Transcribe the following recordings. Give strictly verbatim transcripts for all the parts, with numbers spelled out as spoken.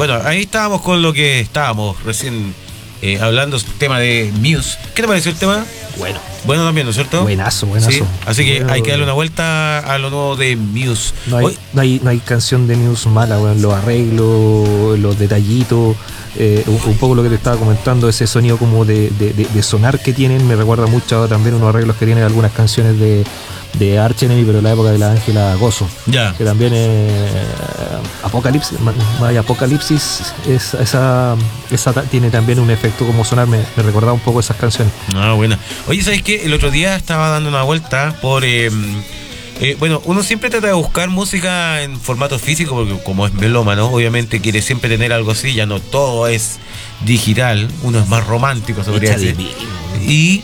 Bueno, ahí estábamos con lo que estábamos recién eh, hablando, tema de Muse. ¿Qué te pareció el tema? Bueno. Bueno también, ¿no es cierto? Buenazo, buenazo. Sí, así que bueno, hay que darle una vuelta a lo nuevo de Muse. No hay, no hay, no hay canción de Muse mala, bueno, los arreglos, los detallitos, eh, un, un poco lo que te estaba comentando, ese sonido como de, de, de, de sonar que tienen, me recuerda mucho a también unos arreglos que tienen algunas canciones de, de Arch Enemy, pero en la época de la Ángela Gozo. Ya. Que también eh, Apocalipsis, My Apocalipsis, es, esa, esa tiene también un efecto como sonar, me, me recordaba un poco esas canciones. Ah, buena. Oye, ¿sabes qué? El otro día estaba dando una vuelta por... Eh, eh, bueno, uno siempre trata de buscar música en formato físico, porque como es melómano, obviamente quiere siempre tener algo así, ya no todo es digital, uno es más romántico, se podría decir. Y,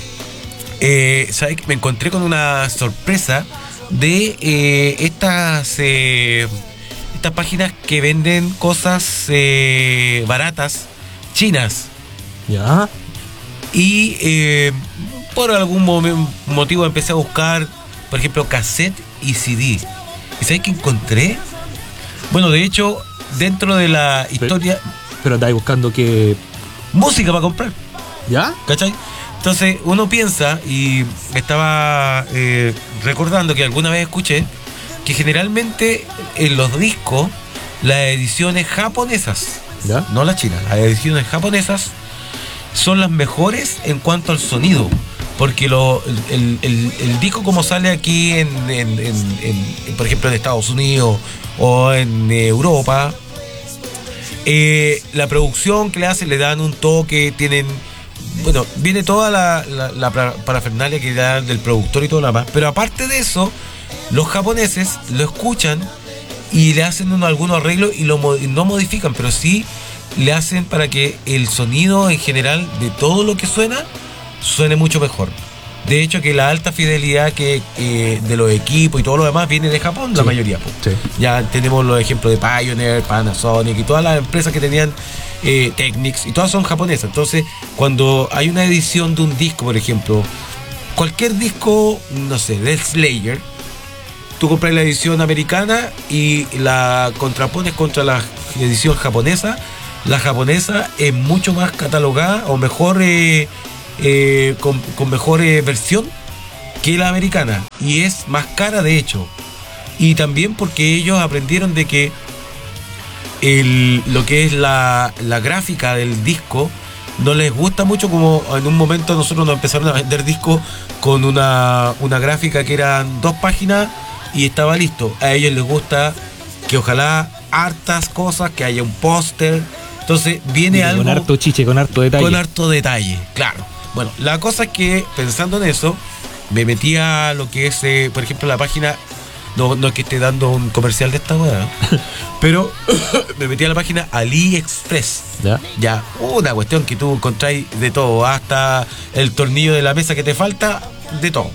eh, ¿sabes qué? Me encontré con una sorpresa de eh, estas... Eh, estas páginas que venden cosas eh, baratas, chinas. ¿Ya? Y eh, por algún motivo empecé a buscar, por ejemplo, cassette y C D. ¿Y sabes qué encontré? Bueno, de hecho, dentro de la historia... Pero, pero andáis buscando que... música para comprar. ¿Ya? ¿Cachai? Entonces uno piensa, y estaba eh, recordando que alguna vez escuché, que generalmente en los discos, las ediciones japonesas, ¿ya? No las chinas, las ediciones japonesas son las mejores en cuanto al sonido, porque lo, el, el, el disco como sale aquí en, en, en, en por ejemplo en Estados Unidos o en Europa, eh, la producción que le hacen, le dan un toque, tienen, bueno, viene toda la, la, la parafernalia que dan del productor y todo lo demás, pero aparte de eso, los japoneses lo escuchan y le hacen uno, algunos arreglos y lo no modifican, pero sí le hacen para que el sonido en general de todo lo que suena suene mucho mejor. De hecho, que la alta fidelidad que eh, de los equipos y todo lo demás viene de Japón, sí, la mayoría. Sí. Ya tenemos los ejemplos de Pioneer, Panasonic y todas las empresas que tenían eh, Technics, y todas son japonesas. Entonces, cuando hay una edición de un disco, por ejemplo, cualquier disco, no sé, de Slayer, tú compras la edición americana y la contrapones contra la edición japonesa. La japonesa es mucho más catalogada o mejor eh, eh, con, con mejor eh, versión que la americana, y es más cara de hecho, y también porque ellos aprendieron de que el, lo que es la, la gráfica del disco no les gusta mucho, como en un momento nosotros nos empezaron a vender discos con una, una gráfica que eran dos páginas y estaba listo. A ellos les gusta que ojalá hartas cosas, que haya un póster. Entonces viene algo... Con harto chiche, con harto detalle. Con harto detalle, claro. Bueno, la cosa es que pensando en eso, me metí a lo que es, eh, por ejemplo, la página... No, no es que esté dando un comercial de esta weá, pero me metí a la página AliExpress. ¿Ya? Ya, una cuestión que tú encontráis de todo, hasta el tornillo de la mesa que te falta, de todo.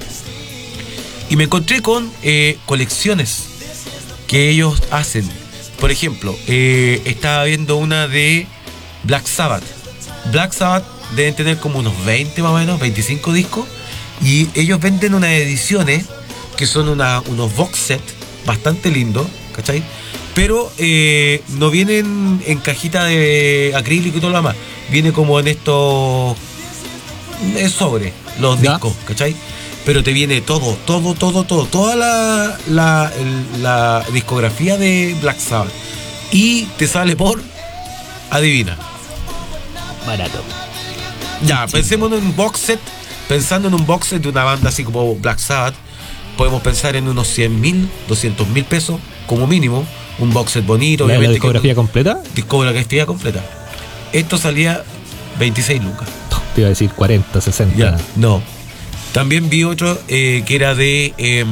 Y me encontré con eh, colecciones que ellos hacen. Por ejemplo, eh, estaba viendo una de Black Sabbath. Black Sabbath deben tener como unos veinte más o menos, veinticinco discos. Y ellos venden unas ediciones que son una, unos box set bastante lindos, ¿cachai? Pero eh, no vienen en cajita de acrílico y todo lo demás. Viene como en estos... es sobre los ¿Ya? discos, ¿cachai? Pero te viene todo, todo, todo, todo, toda la, la, el, la discografía de Black Sabbath. Y te sale por, adivina. Barato. Ya, Sí. pensemos en un box set. Pensando en un box set de una banda así como Black Sabbath, podemos pensar en unos cien mil, doscientos mil pesos como mínimo. Un box set bonito. ¿La, la obviamente discografía que, completa? Discografía completa. Esto salía veintiséis lucas. Te iba a decir cuarenta, sesenta. Ya, no. También vi otro eh, que era de eh,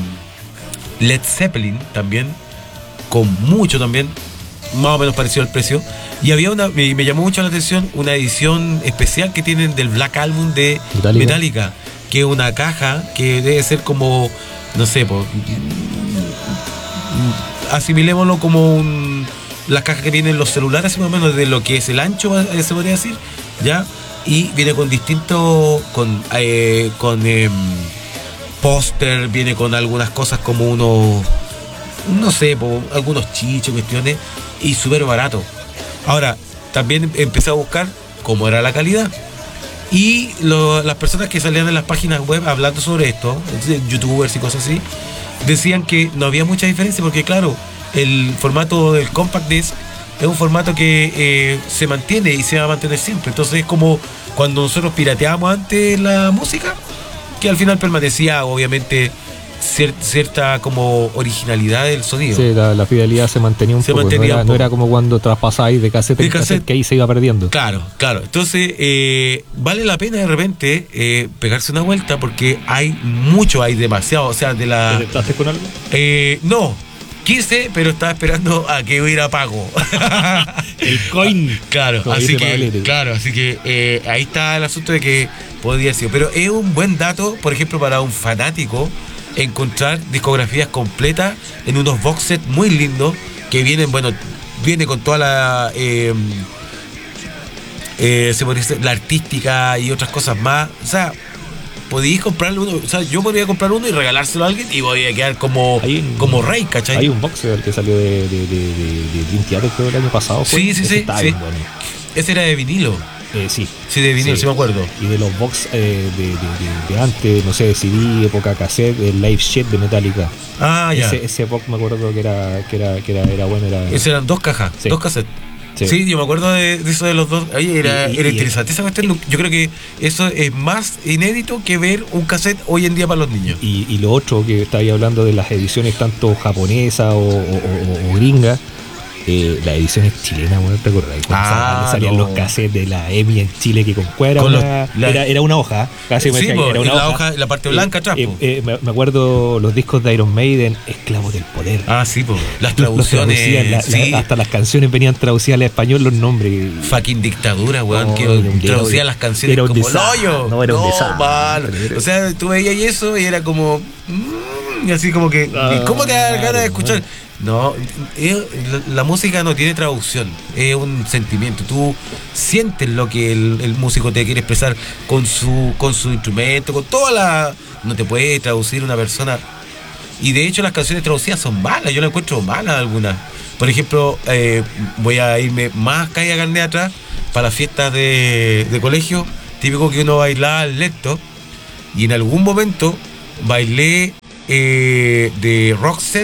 Led Zeppelin también, con mucho también, más o menos parecido al precio. Y había una, me, me llamó mucho la atención, una edición especial que tienen del Black Album de Metallica, Metallica, que es una caja que debe ser como, no sé, pues, asimilémoslo como un, las cajas que vienen los celulares, más o menos de lo que es el ancho, se podría decir, ¿ya? Y viene con distintos, con, eh, con eh, póster, viene con algunas cosas como unos, no sé, po, algunos chichos, cuestiones, y súper barato. Ahora, también empecé a buscar cómo era la calidad. Y lo, las personas que salían en las páginas web hablando sobre esto, youtubers y cosas así, decían que no había mucha diferencia porque, claro, el formato del compact disc es un formato que eh, se mantiene y se va a mantener siempre. Entonces es como cuando nosotros pirateábamos antes la música, que al final permanecía, obviamente, cier- cierta como originalidad del sonido. Sí, la, la fidelidad se mantenía un Se poco. mantenía no, era, un no poco. era como cuando traspasáis de cassette De en cassette, cassette. que ahí se iba perdiendo. Claro, claro. Entonces, eh, vale la pena de repente eh, pegarse una vuelta porque hay mucho, hay demasiado. O sea, de la. ¿Conectaste con algo? Eh, no, quise, pero estaba esperando a que hubiera pago. El coin. Claro, Como así dice que, Pablete. claro, así que eh, ahí está el asunto de que podría ser. Pero es un buen dato, por ejemplo, para un fanático, encontrar discografías completas en unos box sets muy lindos que vienen, bueno, viene con toda la eh, eh, se podría decir, la artística y otras cosas más. O sea, podéis comprarle uno, o sea, yo podría comprar uno y regalárselo a alguien y voy a quedar como, Hay un- como rey, ¿cachai? Hay un boxer que salió de, de, de, de, de Dream Theater, creo, el año pasado. ¿fue? Sí, sí, Ese sí, estaba sí. bien bueno. Ese era de vinilo. Eh, sí. Sí, de vinilo, sí, me acuerdo. Y de los box eh, de, de, de, de antes, no sé, C D, época cassette, el Live Shit de Metallica. Ah, ya. Ese, ese box me acuerdo que era, que era, que era, era bueno. Era, Esos eran dos cajas, Sí. dos cassettes. Sí. Sí. yo me acuerdo de, de eso de los dos. Oye, era, Y- y- era y- interesante esa cuestión. Yo creo que eso es más inédito que ver un cassette hoy en día para los niños. Y, y lo otro que estaba ahí hablando de las ediciones tanto japonesas o, o, o, o gringas, eh, las ediciones chilenas, bueno, ¿te acordás? Cuando Ah, salían- salían no. los cassettes de la E M I en Chile que con cuál era, Con una, los- la- era, era una hoja, casi me Sí, decía que po, era y una la hoja. hoja, la parte blanca atrás, Eh, po. eh, me, me acuerdo los discos de Iron Maiden, Esclavos del Poder. Ah, sí, pues. Las Los- los traducciones. traducían, la- la- sí. hasta las canciones venían traducidas al español los nombres. Fucking dictadura, weón, No, que era un- traducía era- las canciones era un como el desastre. hoyo. No, era un desastre. malo. O sea, tú veías eso y era como. mm, y así como que. Ah, ¿y ¿Cómo te da ganas de claro, escuchar? No, es- la, la música no tiene traducción, es un sentimiento. Tú sientes lo que el, el músico te quiere expresar con su, con su instrumento, con toda la. No te puede traducir una persona. Y de hecho las canciones traducidas son malas, yo las encuentro malas algunas. Por ejemplo, eh, voy a irme más calle a carne atrás para las fiestas de, de colegio, típico que uno bailaba lento, y en algún momento bailé eh, de Roxette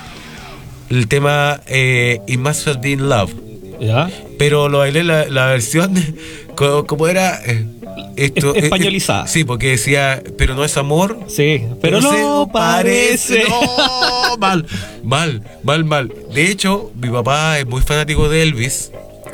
el tema eh, It Must Have Been Love, ¿Ya? pero lo bailé la, la versión co- como era eh, esto, Es- españolizada. eh, sí, porque decía, pero no es amor, Sí, pero se no parece. No, mal, mal, mal, mal. De hecho, mi papá es muy fanático de Elvis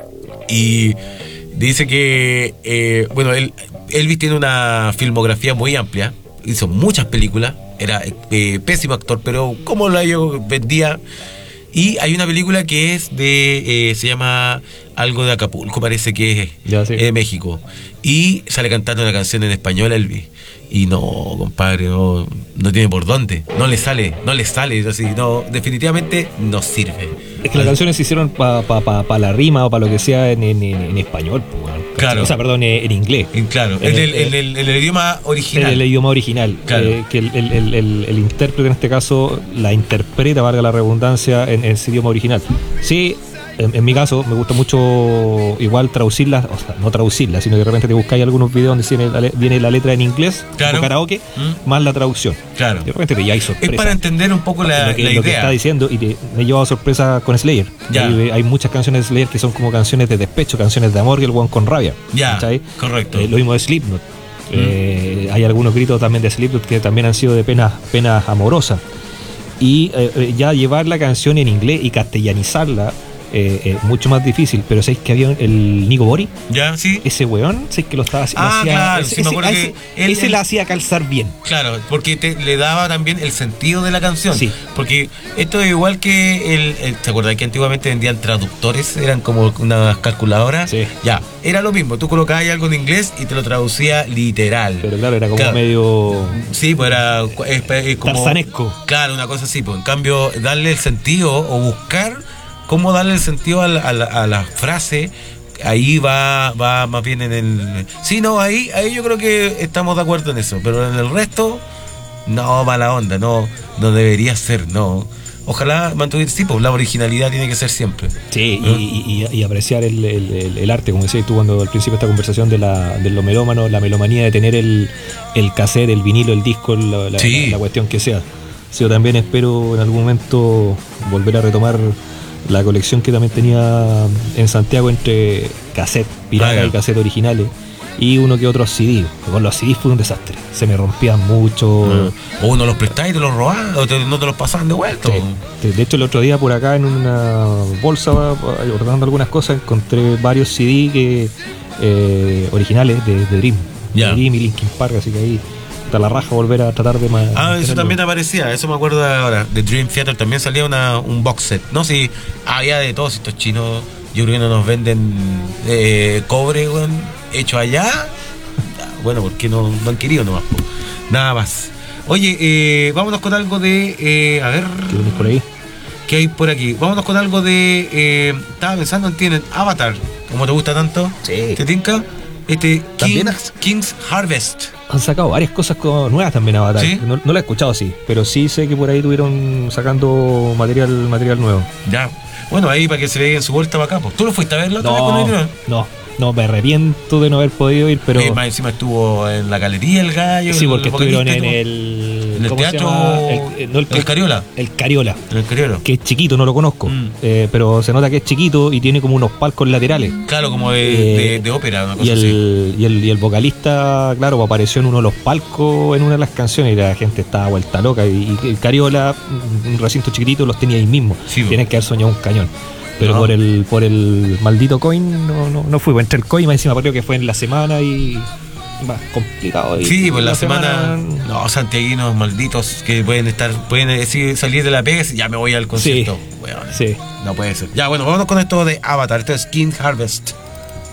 y dice que, eh, bueno, él, Elvis tiene una filmografía muy amplia, hizo muchas películas, era eh, pésimo actor, pero como la yo vendía. Y hay una película que es de, eh, se llama algo de Acapulco, parece que es Ya, sí. eh, de México. Y sale cantando una canción en español Elvis. Y no, compadre, no, no tiene por dónde. No le sale, no le sale. Así, no, definitivamente no sirve. Es que las canciones se hicieron para pa, pa, pa la rima o para lo que sea en, en, en español. Pues, bueno. Claro. O sea, perdón, en, en inglés. En, claro, en el, en el, en el idioma En original. el idioma original. Claro. Eh, que el, el, el, el, el intérprete en este caso la interpreta, valga la redundancia, en, en ese idioma original. Sí, en, en mi caso me gusta mucho igual traducirla, o sea, no traducirla, sino que de repente te buscáis algunos videos donde viene la, le- viene la letra en inglés, Claro. como karaoke, ¿Mm? más la traducción. Claro. Y de repente te lleváis sorpresa. Es para entender un poco la, lo que, la lo que idea. está diciendo, y te, me he llevado sorpresa con Slayer. Ya. Hay, hay muchas canciones de Slayer que son como canciones de despecho, canciones de amor y el one con rabia. Ya, ¿cachai? correcto. Eh, lo mismo de Slipknot. Eh, hay algunos gritos también de Slipknot que también han sido de penas, penas amorosas. Y eh, eh, ya llevar la canción en inglés y castellanizarla eh, eh, mucho más difícil. Pero ¿sabéis que había el Nico Bori? ¿Ya? ¿Sí? Ese weón, ¿sabéis que lo estaba haciendo? Ah, hacía- claro, ese, sí, me ese- acuerdo a que ese, él- ese él- la hacía calzar bien. Claro, porque te, le daba también el sentido de la canción. Sí. Porque esto es igual que el, el- ¿te acuerdas que antiguamente vendían traductores? Eran como unas calculadoras. Sí. Ya, era lo mismo. Tú colocabas algo en inglés y te lo traducía literal. Pero claro, era como Claro. medio Sí, pues era es, es como tarzanesco. Claro, una cosa así. Pues en cambio, darle el sentido o buscar cómo darle el sentido a la, a la, a la frase. Ahí va, va más bien en el. Sí, no, ahí, ahí yo creo que estamos de acuerdo en eso. Pero en el resto, no va la onda, no, no debería ser, no. ojalá mantener, sí, pues la originalidad tiene que ser siempre. Sí, ¿Eh? y, y, y apreciar el, el, el, el arte, como decías tú cuando al principio de esta conversación de la, de lo melómano, la melomanía de tener el, el cassette, el vinilo, el disco, la, la, Sí. la, la cuestión que sea. Sí, yo también espero en algún momento volver a retomar la colección que también tenía en Santiago entre cassette pirata Ah, ya. y cassette originales. Y uno que otro C D. Con los C D fue un desastre. Se me rompían mucho. O uno los prestáis y te los robaban, o te- no te los pasaban de vuelta. Sí. De hecho, el otro día por acá en una bolsa, ordenando algunas cosas, encontré varios C D que, eh, originales de, de Dream. Ya. De Dream y Linkin Park, así que ahí está la raja volver a tratar de más. Ah, eso también aparecía, eso me acuerdo de ahora. De Dream Theater también salía una, un box set. No sé, si había de todos estos chinos. Yo creo que no nos venden eh, cobre, weón, hecho allá. Bueno, porque no, no han querido nomás. Po. Nada más. Oye, eh, vámonos con algo de. Eh, a ver. ¿Qué tenés por ahí? ¿Qué hay por aquí? Vámonos con algo de. Eh, estaba pensando en tienen Avatar. ¿Cómo te gusta tanto? Sí. ¿Te tinca? Este ¿También? King's, King's Harvest. Han sacado varias cosas co- nuevas también Avatar. ¿Sí? No, no la he escuchado, sí. Pero sí sé que por ahí tuvieron sacando material material nuevo. Ya. Bueno, ahí para que se vean su vuelta para acá. Pues. ¿Tú lo fuiste a ver la otra vez con No, el no, no, me arrepiento de no haber podido ir, pero... Eh, más encima estuvo en la galería el gallo. Sí, el porque estuvieron vocalista, en ¿no? el... En el ¿cómo se teatro- llama? El, eh, no, el Cariola. El Cariola, En el Cariola. que es chiquito, no lo conozco, Mm. eh, pero se nota que es chiquito y tiene como unos palcos laterales. Claro, como de, Eh, de, de ópera, una cosa Y así. el, y, el, y el vocalista, claro, apareció en uno de los palcos en una de las canciones y la gente estaba vuelta loca. Y, y el Cariola, un recinto chiquitito, los tenía ahí mismo. Sí, Tienes que haber soñado un cañón. Pero No. por el por el maldito coin no, no, no fui. Entre el coin más encima creo que fue en la semana y más complicado. Y Sí, pues la semana. No, santiaguinos malditos que pueden estar, pueden decir, salir de la pega y ya me voy al concierto. Sí, Weón, sí. no puede ser. Ya, bueno, vámonos con esto de Avatar. Esto es King's Harvest.